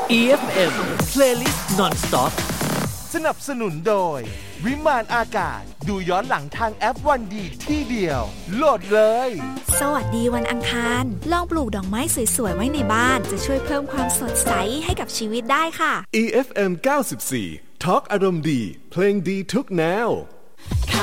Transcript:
EFM Playlist Non-Stop สนับสนุนโดยวิมานอากาศดูย้อนหลังทางแอปวันดีที่เดียวโหลดเลยสวัสดีวันอังคารลองปลูกดอกไม้สวยๆไว้ในบ้านจะช่วยเพิ่มความสดใสให้กับชีวิตได้ค่ะ EFM 94 Talk อารมณ์ดีเพลงดีทุกแนว